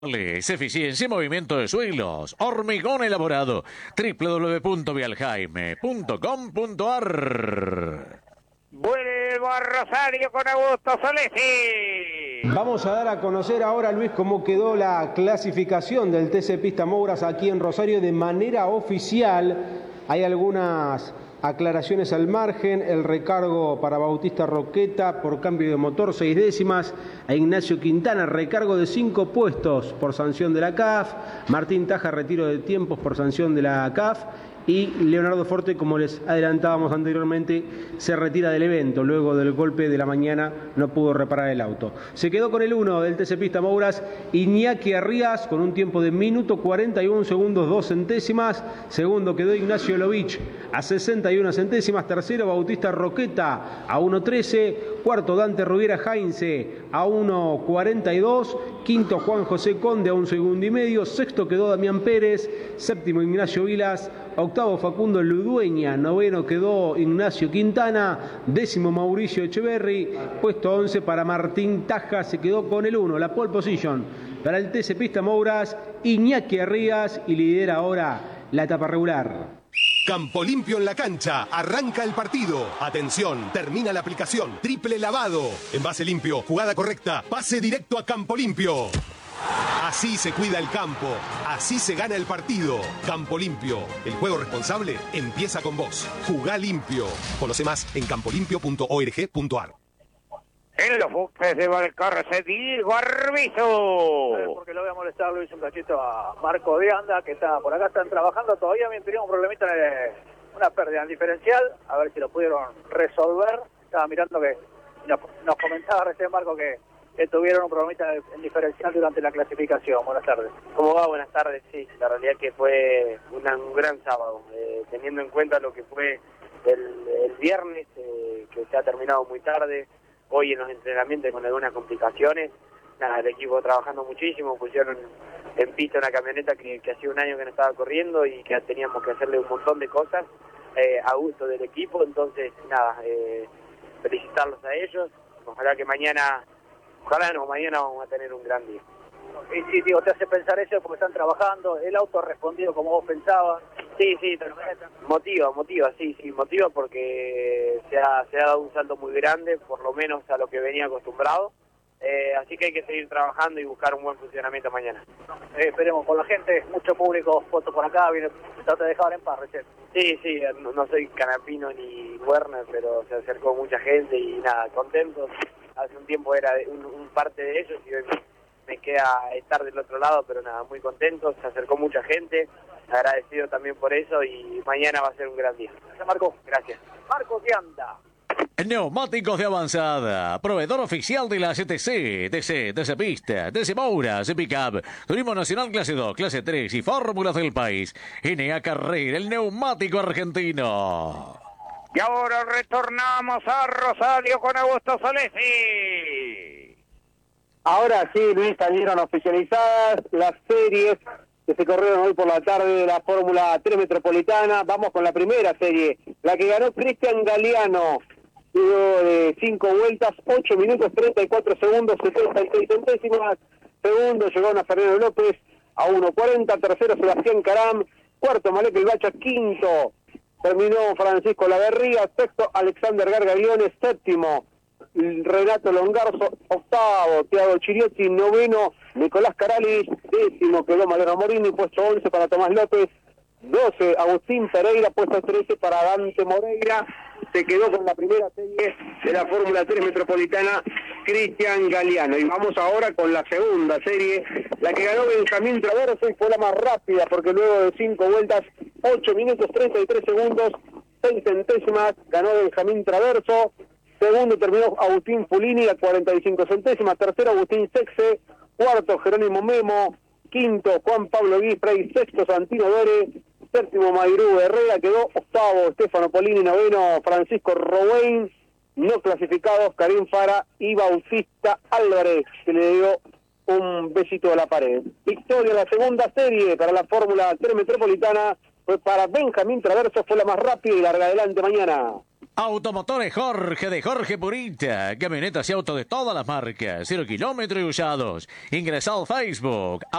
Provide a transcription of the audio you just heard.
Eficiencia y movimiento de suelos. Hormigón elaborado. www.vialjaime.com.ar. Vuelvo a Rosario con Augusto Solesi. Vamos a dar a conocer ahora, Luis, cómo quedó la clasificación del TC Pista Mouras aquí en Rosario de manera oficial. Hay algunas aclaraciones al margen. El recargo para Bautista Roqueta por cambio de motor 6 décimas. A Ignacio Quintana, recargo de 5 puestos por sanción de la CAF. Martín Taja, retiro de tiempos por sanción de la CAF. Y Leonardo Forte, como les adelantábamos anteriormente, se retira del evento. Luego del golpe de la mañana no pudo reparar el auto. Se quedó con el 1 del TC Pista Mouras, Iñaki Arrias, con un tiempo de minuto 41 segundos 2 centésimas. Segundo quedó Ignacio Lovich a 61 centésimas. Tercero Bautista Roqueta a 1.13. Cuarto Dante Rubiera Heinze a 1.42. Quinto Juan José Conde a 1 segundo y medio. Sexto quedó Damián Pérez. Séptimo Ignacio Vilas. Octavo Facundo Ludueña. Noveno quedó Ignacio Quintana. Décimo Mauricio Echeverri. Puesto 11 para Martín Taja. Se quedó con el 1. La pole position para el TC Pista Mouras, Iñaki Arrias, y lidera ahora la etapa regular. Campo Limpio en la cancha, arranca el partido. Atención, termina la aplicación. Triple lavado. Envase limpio, jugada correcta, pase directo a Campo Limpio. Así se cuida el campo, así se gana el partido. Campo Limpio, el juego responsable empieza con vos. Jugá limpio. Conoce más en campolimpio.org.ar. En los buques de Valcarce, Diego Arbizu. Porque lo voy a molestar, Luis, un cachito a Marco de Anda, que está por acá, están trabajando todavía. Bien, teníamos un problemita, una pérdida en el diferencial, a ver si lo pudieron resolver. Estaba mirando que nos comentaba recién Marco que tuvieron un problemita en diferencial durante la clasificación. Buenas tardes. ¿Cómo va? Buenas tardes, sí. La realidad que fue un gran sábado, teniendo en cuenta lo que fue el viernes, que se ha terminado muy tarde. Hoy en los entrenamientos con algunas complicaciones, nada, el equipo trabajando muchísimo, pusieron en pista una camioneta que hacía un año que no estaba corriendo y que teníamos que hacerle un montón de cosas a gusto del equipo. Entonces nada, felicitarlos a ellos, ojalá mañana vamos a tener un gran día. Y digo, te hace pensar eso porque están trabajando, el auto ha respondido como vos pensabas. Sí, motiva porque se ha dado un salto muy grande, por lo menos a lo que venía acostumbrado, así que hay que seguir trabajando y buscar un buen funcionamiento mañana. Esperemos con la gente, mucho público, fotos por acá, trata de dejar en paz recién. Sí, no soy Canapino ni Werner, pero se acercó mucha gente y nada, contentos. Hace un tiempo era un parte de ellos y hoy me queda estar del otro lado, pero nada, muy contentos, se acercó mucha gente, agradecido también por eso y mañana va a ser un gran día. Gracias, Marco. Gracias. Marco de Anda. Neumáticos de avanzada, proveedor oficial de la CTC, TC Pista, TC Mouras, Pickup, Turismo Nacional Clase 2, Clase 3 y Fórmulas del país. NA Carrera, el neumático argentino. Y ahora retornamos a Rosario con Augusto Solesi. Ahora sí, Luis, salieron oficializadas las series que se corrieron hoy por la tarde de la Fórmula 3 Metropolitana. Vamos con la primera serie, la que ganó Cristian Galeano. Luego de 5 vueltas, 8 minutos 34 segundos 76 centésimas. Segundo llegó Nazareno López a 1.40. Tercero Sebastián Caram. Cuarto Malek El Bacha. Quinto terminó Francisco Laverría. Sexto Alexander Gargariones. Séptimo Renato Longarzo. Octavo Thiago Chiriotti. Noveno Nicolás Caralis. Décimo quedó Malena Morini. Puesto 11 para Tomás López. 12 Agustín Pereira. Puesto 13 para Dante Moreira. Se quedó con la primera serie de la Fórmula 3 Metropolitana Cristian Galeano. Y vamos ahora con la segunda serie, la que ganó Benjamín Traverso y fue la más rápida porque luego de 5 vueltas, 8 minutos 33 segundos 6 centésimas, ganó Benjamín Traverso. Segundo terminó Agustín Pulini a 45 centésimas. Tercero Agustín Sexe. Cuarto Jerónimo Memo. Quinto Juan Pablo Guifrey. Sexto Santino Dore. Séptimo Mayrú Herrera. Quedó octavo Estefano Polini. Noveno Francisco Rowein. No clasificados Karim Fara y Bautista Álvarez, que le dio un besito a la pared. Victoria, la segunda serie para la Fórmula 3 Metropolitana fue para Benjamín Traverso, fue la más rápida y larga adelante mañana. Automotores Jorge de Jorge Purita. Camionetas y autos de todas las marcas. 0 kilómetros y usados. Ingresa al Facebook.